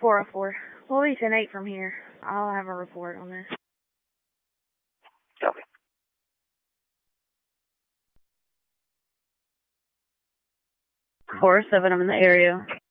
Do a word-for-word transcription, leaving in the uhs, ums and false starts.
four oh four. Police in eight from here. I'll have a report on this. Copy. four oh seven, I'm in the area.